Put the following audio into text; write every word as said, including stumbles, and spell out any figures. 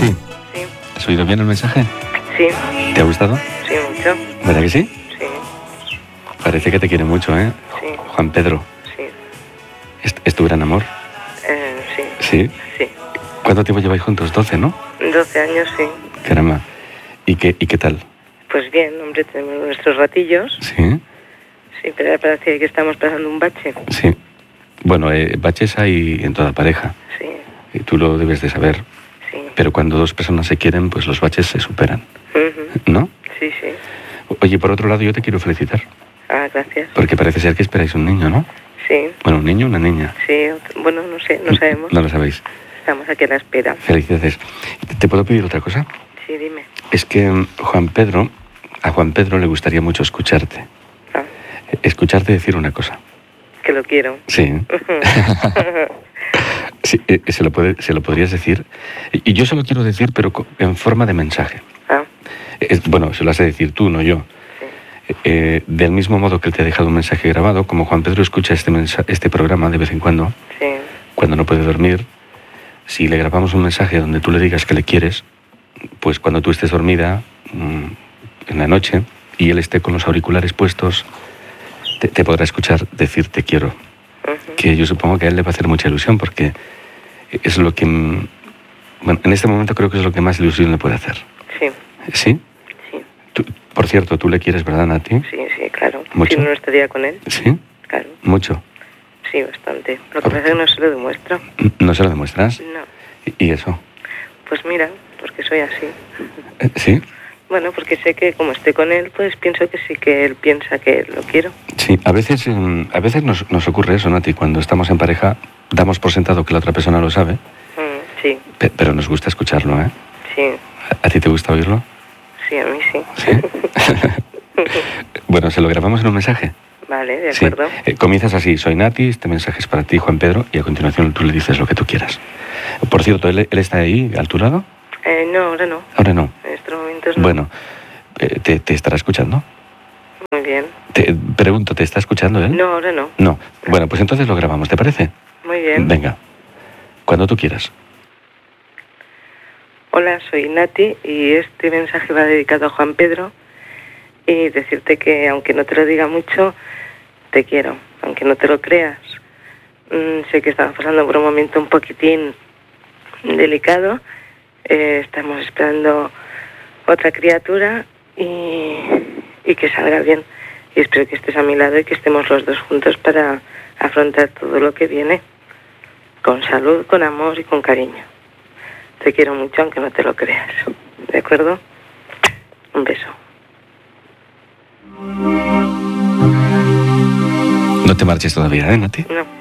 Nati. Sí. ¿Has oído bien el mensaje? Sí. ¿Te ha gustado? Sí, mucho. ¿Verdad que sí? Sí. Parece que te quiere mucho, ¿eh? Sí. Juan Pedro. Sí. ¿Es, es tu gran amor? Eh, sí. Sí. Sí. ¿Cuánto tiempo lleváis juntos? doce, ¿no? doce años, sí. Caramba. ¿Y qué, y qué tal? Pues bien, hombre, tenemos nuestros ratillos. Sí. Sí, pero parece que estamos pasando un bache. Sí. Bueno, eh, baches hay en toda pareja. Sí. Y tú lo debes de saber. Sí. Pero cuando dos personas se quieren, pues los baches se superan. Uh-huh. ¿No? Sí, sí. Oye, por otro lado, yo te quiero felicitar. Ah, gracias. Porque parece ser que esperáis un niño, ¿no? Sí. Bueno, un niño o una niña. Sí, bueno, no sé, no sabemos. No lo sabéis. Estamos aquí a la espera. Felicidades. ¿Te puedo pedir otra cosa? Sí, dime. Es que mm, Juan Pedro, a Juan Pedro le gustaría mucho escucharte. Ah, Escucharte decir una cosa. que lo quiero. Sí. Sí, eh, se, lo puede, se lo podrías decir. Y yo se lo quiero decir, pero co- en forma de mensaje. Ah, Es- bueno, se lo has de decir tú, no yo. sí. Eh, del mismo modo que él te ha dejado un mensaje grabado, como Juan Pedro escucha este, mensa- este programa de vez en cuando, Sí. cuando no puede dormir, si le grabamos un mensaje donde tú le digas que le quieres, pues cuando tú estés dormida mm, en la noche y él esté con los auriculares puestos, te, te podrá escuchar decir te quiero. Uh-huh. Que yo supongo que a él le va a hacer mucha ilusión porque es lo que, mm, bueno, en este momento creo que es lo que más ilusión le puede hacer. Sí. ¿Sí? Sí. Tú- por cierto, ¿tú le quieres, verdad, Nati? Sí, sí, claro. ¿Mucho? Si no, no estaría con él. ¿Sí? Claro. Mucho. Sí, bastante. Lo que pasa es que no se lo demuestro. ¿No se lo demuestras? No. ¿Y y eso? Pues mira, porque soy así. Eh, ¿Sí? Bueno, porque sé que como estoy con él, pues pienso que sí que él piensa que lo quiero. Sí, a veces, mm, a veces nos, nos ocurre eso, Nati, cuando estamos en pareja, damos por sentado que la otra persona lo sabe, Mm, sí, pe- pero nos gusta escucharlo, ¿eh? sí, ¿A, a ti te gusta oírlo? sí, a mí sí. Sí. Bueno, ¿se lo grabamos en un mensaje? Vale, de Sí. acuerdo. Eh, comienzas así, soy Nati, este mensaje es para ti, Juan Pedro, y a continuación tú le dices lo que tú quieras. Por cierto, ¿él, él está ahí, a tu lado? Eh, no, ahora no. Ahora no. En estos momentos no. Bueno, eh, ¿te, te estará escuchando? Muy bien. Te pregunto, ¿te está escuchando él? No, ahora no. No. Bueno, pues entonces lo grabamos, ¿te parece? Muy bien. Venga, cuando tú quieras. Hola, soy Nati y este mensaje va dedicado a Juan Pedro y decirte que aunque no te lo diga mucho, te quiero, aunque no te lo creas. Mm, sé que estamos pasando por un momento un poquitín delicado, eh, estamos esperando otra criatura y, y que salga bien. Y espero que estés a mi lado y que estemos los dos juntos para afrontar todo lo que viene, con salud, con amor y con cariño. Te quiero mucho, aunque no te lo creas. ¿De acuerdo? Un beso. No te marches todavía, ¿eh, Nati? No.